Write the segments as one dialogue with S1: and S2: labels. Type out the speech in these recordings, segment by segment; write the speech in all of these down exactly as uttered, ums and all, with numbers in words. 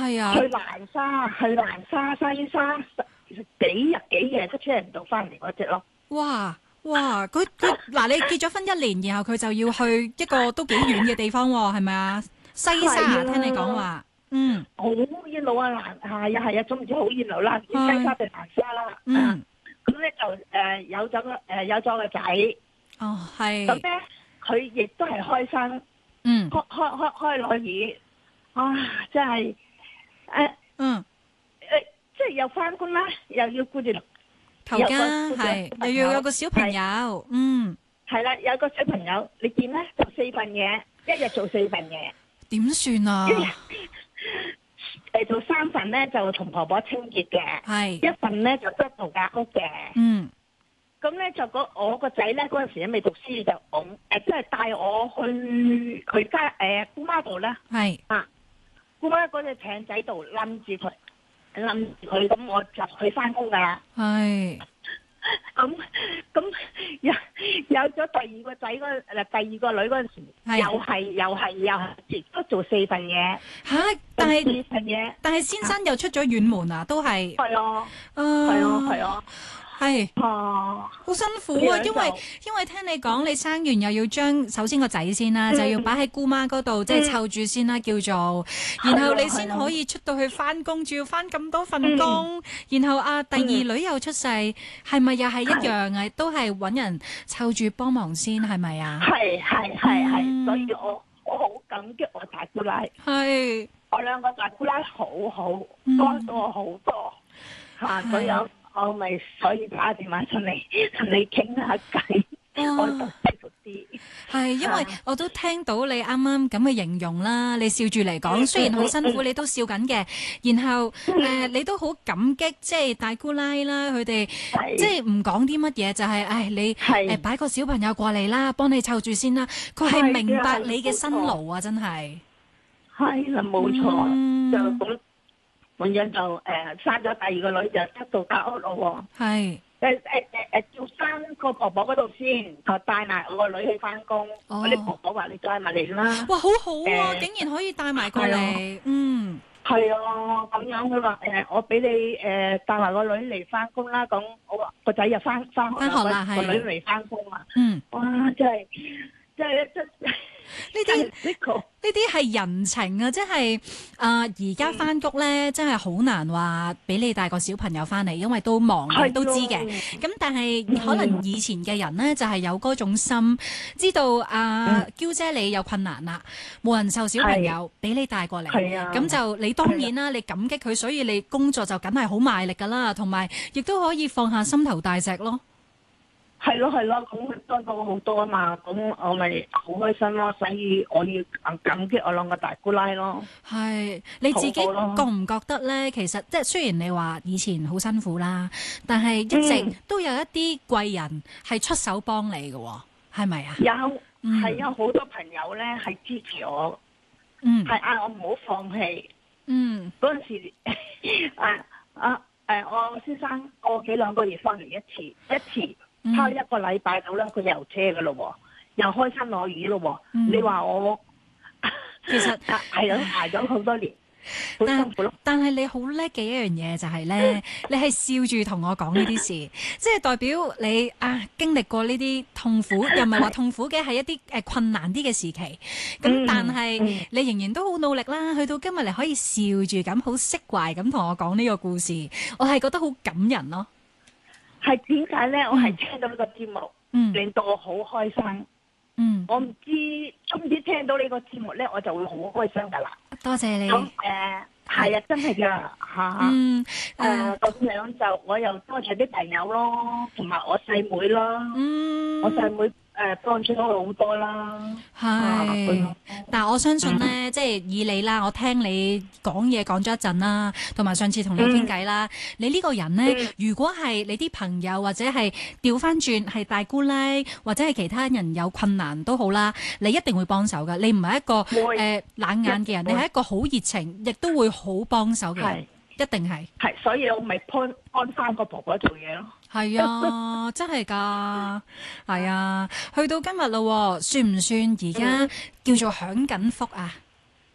S1: 係啊，
S2: 去南沙，去南沙西沙，幾日幾夜都出唔到翻嚟嗰隻咯。
S1: 哇哇！佢佢嗱，你結咗婚一年，然後佢就要去一個都幾遠嘅地方喎，係咪啊？西沙啊，聽你講話，嗯，
S2: 好遠路啊，南係啊係啊，總唔知好遠路啦，唔知西沙定南沙啦。
S1: 嗯，
S2: 咁咧就誒有咗個誒有咗個仔。
S1: 哦係。
S2: 咁咧佢亦都係開心，
S1: 嗯，
S2: 開開開開女兒，啊真係誒
S1: 嗯。
S2: 誒，即係又翻工啦，又要顧住
S1: 頭家係，又要有個小朋友，嗯，
S2: 係啦，有個小朋友，你見咧做四份嘢，一日做四份嘢，
S1: 點算啊？
S2: 誒做三份咧就同婆婆清潔嘅，
S1: 係
S2: 一份咧就執度假屋嘅，
S1: 嗯，
S2: 咁咧就嗰我個仔咧嗰陣時未讀書就我誒即係帶我去佢家誒姑媽度啦，
S1: 係
S2: 啊姑媽嗰隻艇仔度冧住佢。諗住佢咁，我就去翻工噶啦。
S1: 係
S2: 咁咁有有咗第二個仔嗰誒第二個女嗰陣時，又係又係又係亦都做四份嘢。
S1: 吓，但係
S2: 四份嘢，
S1: 但係先生又出咗遠門啊，都係
S2: 係啊，
S1: 係
S2: 啊係啊。
S1: 係
S2: 啊，
S1: 好辛苦啊！因為因為聽你講，你生完又要將首先個仔先啦，就要擺喺姑媽嗰度，即係湊住先啦，叫做，然後你先可以出到去翻工，仲要翻咁多份工，然後啊第二女又出世，係咪又係一樣啊？都係揾人湊住幫忙先，係咪啊？
S2: 係係係係，所以我我好感激我大姑奶，
S1: 係
S2: 我兩個大姑奶好好，幫到我好多嚇，所以我。我咪所以打電話出嚟同你傾下偈，我就舒服啲。
S1: 係，因為我都聽到你啱啱咁嘅形容啦，你笑住嚟講，雖然好辛苦，你都笑緊嘅。然後誒，你都好感激，即係大姑奶啦，佢哋即係唔講啲乜嘢，就係誒你誒擺個小朋友過嚟啦，幫你湊住先啦。佢係明白你嘅辛勞啊，真係。
S2: 係啦，冇錯，就咁。咁樣就誒、呃、生咗第二個女就執到家屋咯喎，係誒誒誒誒叫翻個婆婆嗰度先，就帶埋我個女去翻工。我啲婆婆話你帶埋嚟啦。
S1: 哇，好好啊！呃、竟然可以帶埋過嚟，嗯，
S2: 係啊，咁樣佢話誒，我俾你誒帶埋個女嚟翻工啦。咁我話個仔又翻翻學啦，個女嚟翻工啊。嗯，哇！真係真係真。
S1: 呢啲呢啲係人情啊！即係啊，而家翻谷咧，真係好難話俾你帶個小朋友翻嚟，因為都忙嘅，都知嘅。咁但係可能以前嘅人咧，就係有嗰種心，知道啊嬌姐你有困難啦，冇人湊小朋友，俾你帶過嚟，咁就你當然啦，你感激佢，所以你工作就梗係好賣力噶啦，同埋亦都可以放下心頭大石咯。
S2: 係咯係咯，咁佢幫到我好多啊嘛，咁我咪好開心咯，所以我要感激我兩個大姑奶咯。係
S1: 你自己覺唔覺得咧？其實即係雖然你話以前好辛苦啦，但係一直都有一啲貴人係出手幫你嘅，係咪啊？有，係、嗯、有好多朋友咧係支持我，嗯，係嗌我唔好放棄。嗯，嗰陣時啊啊誒，我先生過幾兩個月翻嚟一次，一次。差一個禮拜到啦，佢又車噶咯，又開山攞魚咯。嗯、你話我其實係啊，捱咗好多年，好辛苦咯。但係你好叻嘅一樣嘢就係咧，你係笑住同我講呢啲事，即係代表你啊經歷過呢啲痛苦，又唔係話痛苦嘅，係一啲誒困難啲嘅時期。咁但係你仍然都好努力啦，去到今日你可以笑住咁好釋懷咁同我講呢個故事，我係覺得好感人咯。係點解咧？我係聽到呢個節目，嗯、令到我好開心。嗯，我唔知，總之聽到呢個節目咧，我就會好開心噶啦。多謝你。咁誒，係啊，真係噶嚇。嗯，誒咁樣就我又多謝啲朋友咯，同埋我細妹咯。嗯，我細妹。誒幫助咗好多啦，係。但係我相信咧，即係以你啦，我聽你講嘢講咗一陣啦，同埋上次同你傾偈啦，你呢個人咧，如果係你啲朋友或者係調翻轉係大姑奶或者係其他人有困難都好啦，你一定會幫手㗎。你唔係一個誒冷眼嘅人，你係一個好熱情，亦都會好幫手嘅人，一定係。係，所以我咪幫幫翻個婆婆做嘢咯。係啊，真係噶，係啊，去到今日咯，算唔算而家叫做享緊福啊？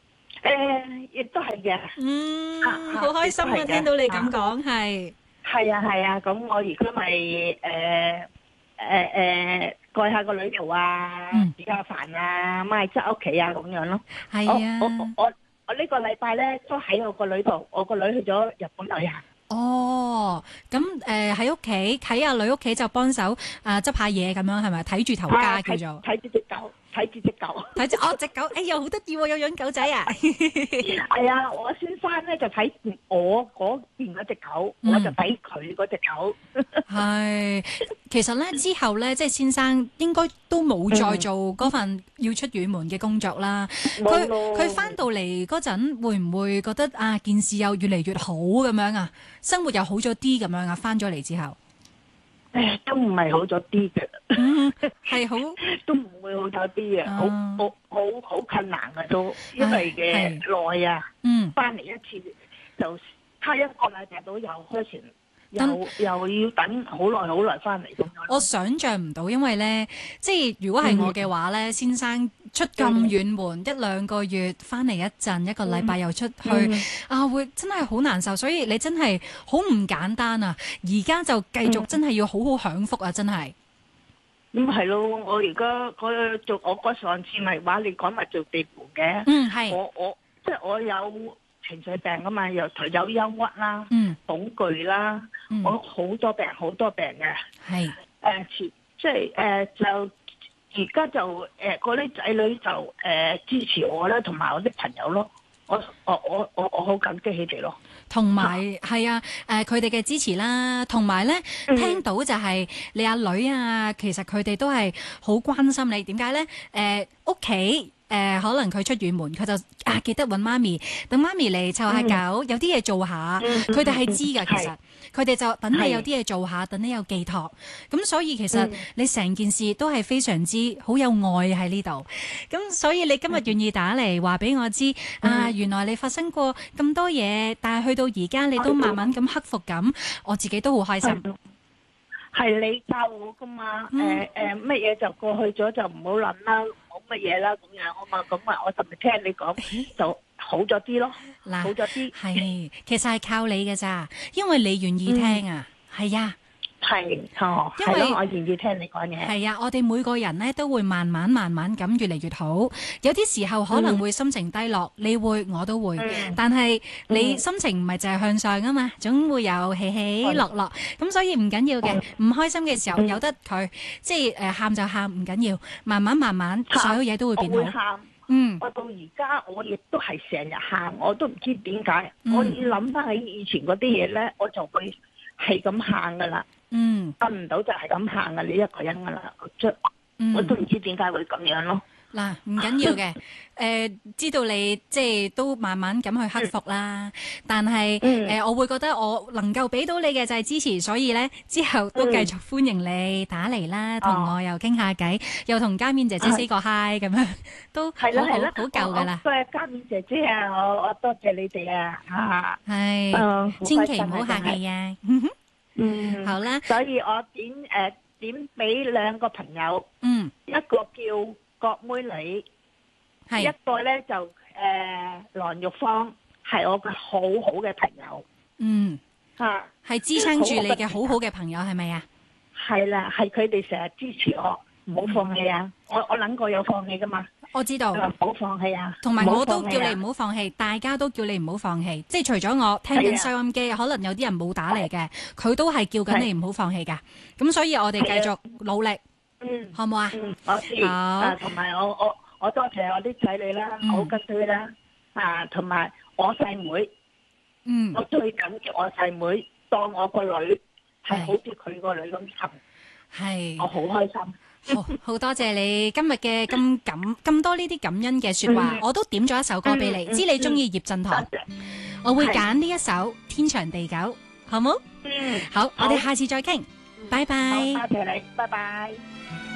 S2: 誒，亦都係嘅。
S1: 嗯，好開心啊！聽到你咁講，係
S2: 係啊係啊，咁我而家咪誒誒誒蓋下個女圖啊，煮下飯啊，咪執屋企啊咁樣咯。
S1: 係啊，
S2: 我我我我呢個禮拜咧都喺我個女度，我個女去咗日本旅行。
S1: 哦，咁誒喺屋企喺阿女屋企就幫手啊執下嘢咁樣係咪？睇住頭家叫做
S2: 睇住隻狗，睇住隻狗，
S1: 睇住哦隻狗，哎呀好得意喎，有養狗仔啊！
S2: 係啊，我先生咧就睇我嗰邊嗰隻狗，嗯、我就睇佢嗰隻狗。係，
S1: 其實咧之後咧，即係先生應該都冇再做嗰份要出遠門嘅工作啦。佢佢翻到嚟嗰陣，會唔會覺得啊件事又越嚟越好咁樣啊？生活又好咗啲咁樣啊！翻咗嚟之後，
S2: 誒都唔係好咗啲嘅，
S1: 係好
S2: 都唔會好咗啲嘅，好好好好困難嘅都，因為嘅耐啊，嗯，翻嚟一次就差一個禮拜到又開船。又又要等好耐好耐翻嚟咁樣，
S1: 我想像唔到，因為咧，即係如果係我嘅話咧，嗯、先生出咁遠門、嗯、一兩個月翻嚟一陣，一個禮拜又出去，嗯、啊會真係好難受，所以你真係好唔簡單啊！而家就繼續真係要好好享福啊！真係。
S2: 咁係咯，我而家我做我嗰上次咪話你講咪做地盤嘅，
S1: 嗯係，
S2: 我我即係我有情緒病啊嘛，又有憂鬱啦，
S1: 嗯，
S2: 恐懼啦。嗯、我好多病，好多病嘅，係誒、呃，即係誒、呃，就而家就誒，嗰啲仔女就誒、呃、支持我啦，同埋我啲朋友咯，我我我我我好感激佢哋咯，
S1: 同埋係啊，誒，佢哋嘅支持啦，同埋咧聽到就係你阿女啊，其實佢哋都係好關心你，點解咧？誒，屋企。誒、呃、可能佢出遠門，佢就啊記得揾媽咪，等媽咪嚟湊下狗，嗯、有啲嘢做下，佢哋係知㗎。其實佢哋就等你有啲嘢做下，等你有寄託。咁所以其實你成件事都係非常之好有愛喺呢度。咁所以你今日願意打嚟話俾我知，嗯、啊原來你發生過咁多嘢，但係去到而家你都慢慢咁克服咁，我自己都好開心。
S2: 係你教我噶嘛？誒誒、嗯，乜嘢、呃、就過去咗就唔好諗啦，冇乜嘢啦咁樣啊嘛，咁啊我就咪聽你講就好咗啲咯，好咗啲。
S1: 係，其實係靠你嘅咋，因為你願意聽啊，係啊、嗯。係，哦，因為
S2: 我願意聽你講嘢。
S1: 係啊，我哋每個人咧都會慢慢慢慢咁越嚟越好。有啲時候可能會心情低落，嗯、你會我都會。嗯、但係你心情唔係淨係向上啊嘛，總會有起起落落。咁、嗯、所以唔緊要嘅，唔、嗯、開心嘅時候由得佢，即係誒喊就喊，唔緊要，慢慢慢慢，所有嘢都會變好。
S2: 我會喊，嗯，我到而家我亦都係成日喊，我都唔知點解。嗯、我要諗翻起以前嗰啲嘢咧，我就會係咁喊噶啦。嗯，得唔到就係咁行啊！你一個人噶啦，即係、嗯、我都唔知點解會咁樣咯。
S1: 嗱，唔緊要嘅，誒、呃，知道你即係都慢慢咁去克服啦。嗯、但係誒、嗯呃，我會覺得我能夠俾到你嘅就係支持，所以咧之後都繼續歡迎你打嚟啦，同、嗯、我又傾下偈，哦、又同嘉面姐姐 say 個 hi 咁樣，都係啦係啦，好夠噶啦。
S2: 多謝嘉面姐姐啊，我我多謝你哋啊，嚇係
S1: 是，嗯、千祈唔好客氣啊。
S2: 嗯，好啦，所以我點誒、呃、點俾兩個朋友，嗯，一個叫郭妹女，係一個咧就誒藍玉芳，係我嘅好好嘅朋友，嗯，吓
S1: 係支撐住你嘅好好嘅朋友係咪啊？
S2: 係啦，係佢哋成日支持我，唔好放棄啊！我我諗過有放棄噶嘛。
S1: 我知道，
S2: 唔好放棄啊！
S1: 同埋我都叫你唔好放棄，大家都叫你唔好放棄。即係除咗我聽緊收音機，可能有啲人冇打嚟嘅，佢都係叫緊你唔好放棄㗎。咁所以我哋繼續努力，嗯，好唔好啊？
S2: 嗯，我知。好，同埋我我我多謝我啲仔女啦，好跟佢啦，啊，同埋我細妹，嗯，我最感激我細妹，當我個女係好似佢個女咁親，係，我好開心。
S1: 好，好多謝你今日嘅咁感咁多呢啲感恩嘅說話，我都點咗一首歌俾你，知你中意葉振棠，我會揀呢一首《天長地久》，好冇？嗯，好，我哋下次再傾，拜拜。
S2: 好，多謝你，拜拜。